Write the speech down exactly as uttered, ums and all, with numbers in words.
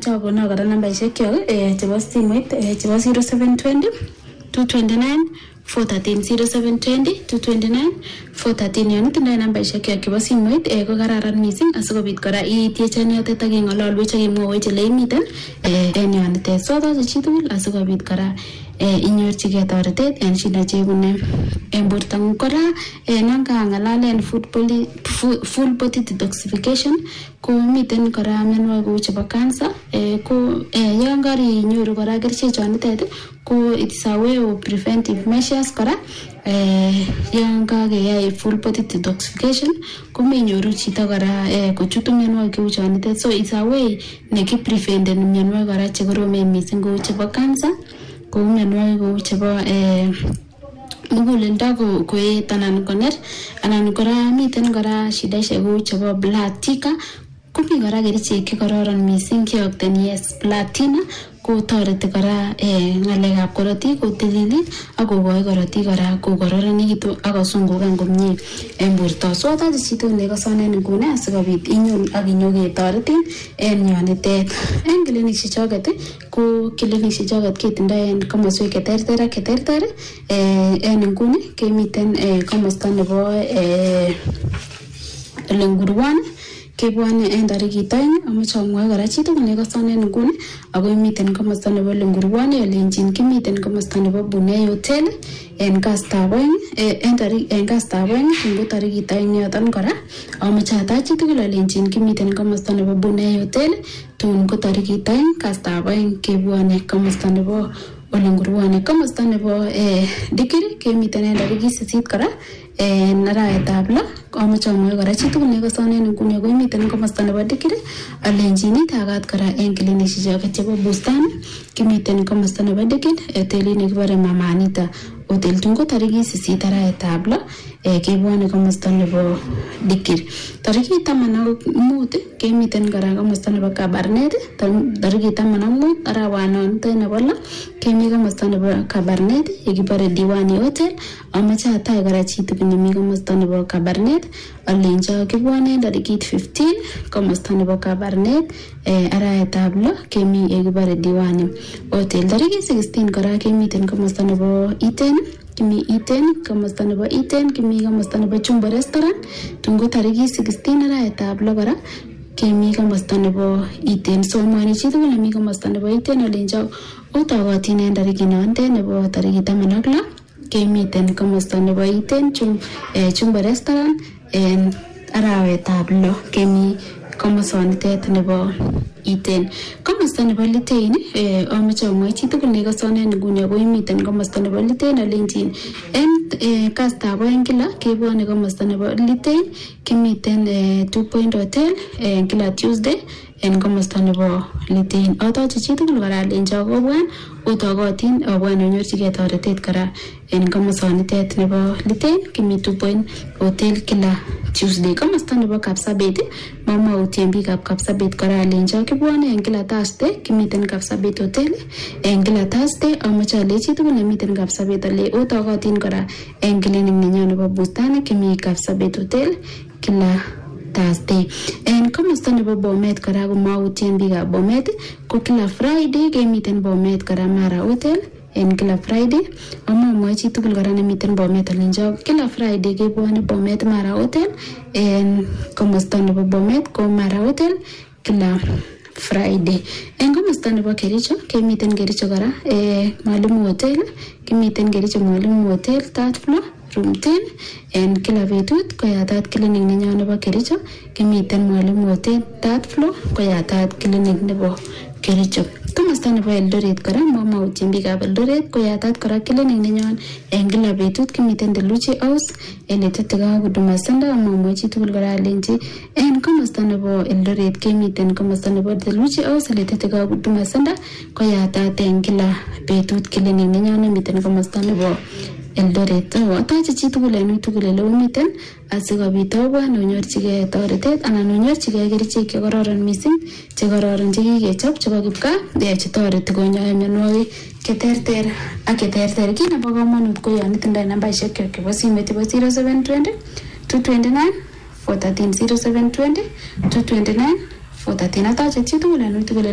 amuche akono kora nambaishek kyok eh chebo simoit eh chebo zero seven two zero two two nine four one three zero seven two zero two two nine four one three yon itindoi nambaishek kyok chebo simoit eh ko kararan mising asikobit kora iitiechani yotet ak ing'ololwech ak imwowech ole imiten eh en yonitet so toche chitugul asikobit kora eh inyorchigei toretet en shida chebune en bortang'ung kora eh non kang'alalen food poly full body detoxification ko miten kora mionwogik kou chebo cancer eh ko eh yon karinyoru kora kerichek chonitet ko it's a way of preventive measures kora eh yon kakeyai full body detoxification ko menyoru chito kora eh kochutu mionwogik kou chonitet so it's a way nekipreventen mionwogik kora chekoromen mising kou chebo cancer kou mionwogik kou chebo eh muguleldo koet anan koner anan kora miten kora shidaishek kou chebo blood thicker komi kora kerichek chekororon mising kiyokteni yes platina ko toreti kora eh ng'alekab korotik kotililit ak kokoi korotik kora kokororonikitu ak kosungukan komie en borto so toche chitugul nekosonen nguni asikobit inyon ak inyoketoretin en yonitet en klinishek choket ko klinishek choket ketindoi en komoswek cheterter ak cheterter eh en nguni kemiten eh komosta nebo eh Lengurwan kebwane en tarikit oeng amuche amwoi kora chitugul nekosonen nguni ako miten komosta nebo Lengurwan olenjin kimiten komosta nebo Bunei Hotel en kastab oeng en tarik en kastab oeng ngo tarikit oeng yoton kora amuche atach chitugul olenjin kimiten komosta nebo Bunei Hotel tun ko tarikit oeng kastab oeng kebwane komosta nebo Lengurwan komosta nebo eh Dikir kemiten en tarikit sisit kora en arawetab lo amuche amwoi kora chitugul nekosonen nguni ako miten komosta nebo Dikir alenjin itagat kora en klinishek choket chebo Bustani kimiten komosta nebo Dikir hotelit nekibore Mama Anita hotel tun ko tarikit sisit arawetab lo eh kebwane komosta nebo Dikir tarikit taman ak mut kemiten kora komosta nebo Kabarnet tarikit taman ak mut arawanotet nebo lo kemi komosta nebo Kabarnet yekibore Diwani Hotel amuche atach kora chitugul nemi komosta nebo Kabarnet alenjo kibwane tarikit fifteen komosta nebo Kabarnet eh arawetab lo kemi yekibore Diwani Hotel tarikit sixteen kora kemiten komosta nebo Iten kimi Iten komosta nebo Iten kimi komosta nebo Chumba Restaurant tungo tarikit sixteen arawetab lo kora kemi komosta nebo Iten so mwani chitugul nemi komosta nebo Iten olenjo otogotin en tarikit nondet nebo tarikit taman ak lo kemiten komosta nebo Iten Chumba Restaurant en arawetab lo kemi komosonitet nebo Iten komosta nebo Litein eh amuche amwoi chitugul nekosonen nguni ako imiten komosta nebo Litein alenjin en kastab oeng kila kebwane komosta nebo Litein kimiten eh two point hotel en kila Tuesday en komosta nebo Litein atoche chitugul kora alenjo kobwan otogotin abwan onyorchigei toretet kora en komosonitet nebo Litein kimi two point hotel kila Tuesday komosta nebo Kapsabet mamautien biikab Kapsabet kora alenjo kibwane en kila Thursday kimiten Kapsabet hotel en kila Thursday amuche ale chitugul nemiten Kapsabet ale otogotin kora en klinik nenyon nebo Bustani kimi Kapsabet hotel kila Thursday en komosta nebo Bomet kora komautien biikab Bomet ko kila Friday kemiten Bomet kora Mara Hotel en kila Friday amu amwoi chitugul kora nemiten Bomet alenjo kila Friday kebwane Bomet Mara Hotel en komosta nebo Bomet ko Mara Hotel kila Friday en komosta nebo Kericho kemiten Kericho kora eh Mwalimu Hotel kimiten Kericho Mwalimu Hotel third floor room ten en kila betut koyatat klinik nenyon nebo Kericho kimiten Mwalimu Hotel third floor koyatat klinik nebo Kericho komosta nebo Eldoret kora mamautien biikab Eldoret koyatat kora klinik nenyon en kila betut kimiten Deluchi House en etetika Huduma Center amwoi chitugul kora alenji en komosta nebo Eldoret kemiten komosta nebo Deluchi House en etetika Huduma Center koyatat en kila betut klinik nenyon nemiten komosta nebo Eldoret atache chitugul en uitugul ele umiten asikobit obwan onyorchigei toretet anan onyorchigei kerichek chekororon mising chekororon chekikechop chebo kipkaa chetoreti konyoe mionwogik cheterter ak cheterter kit nebo komonut ko yon itindoi nambaishek kyok chebo simet chebo zero seven two zero two two nine four one three zero seven two zero two two nine four one three atache chitugul en uitugul